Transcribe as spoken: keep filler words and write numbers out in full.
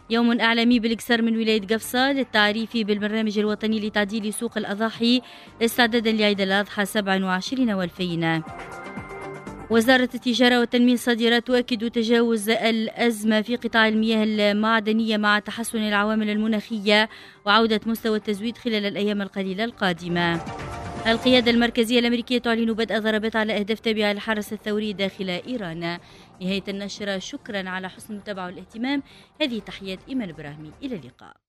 يوم إعلامي بالكسر من ولاية قفصة للتعريف بالبرنامج الوطني لتعديل سوق الأضاحي استعدادا لعيد الأضحى سبعة وعشرين والفين. وزارة التجارة والتنمية الصادرة تؤكد تجاوز الأزمة في قطاع المياه المعدنية مع تحسن العوامل المناخية وعودة مستوى التزويد خلال الأيام القليلة القادمة. القيادة المركزية الأمريكية تعلن بدء ضربات على أهداف تابعة للحرس الثوري داخل إيران. نهاية النشرة، شكرا على حسن المتابعة والاهتمام. هذه تحيات إيمان إبراهيمي، إلى اللقاء.